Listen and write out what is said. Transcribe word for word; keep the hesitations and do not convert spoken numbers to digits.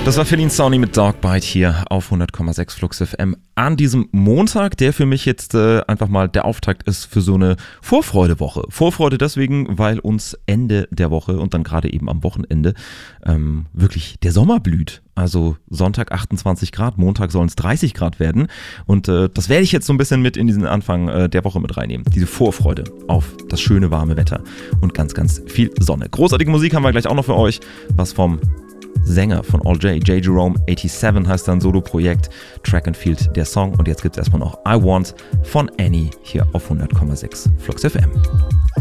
Das war Feline Sony mit Dogbite hier auf hundert Komma sechs Flux F M an diesem Montag, der für mich jetzt äh, einfach mal der Auftakt ist für so eine Vorfreudewoche. Vorfreude deswegen, weil uns Ende der Woche und dann gerade eben am Wochenende ähm, wirklich der Sommer blüht. Also Sonntag achtundzwanzig Grad, Montag sollen es dreißig Grad werden und äh, das werde ich jetzt so ein bisschen mit in diesen Anfang äh, der Woche mit reinnehmen. Diese Vorfreude auf das schöne warme Wetter und ganz, ganz viel Sonne. Großartige Musik haben wir gleich auch noch für euch, was vom Sänger von All J, J. Jerome siebenundachtzig heißt sein Solo-Projekt, Track and Field der Song und jetzt gibt es erstmal noch I Want von Annie hier auf hundert Komma sechs Flux F M.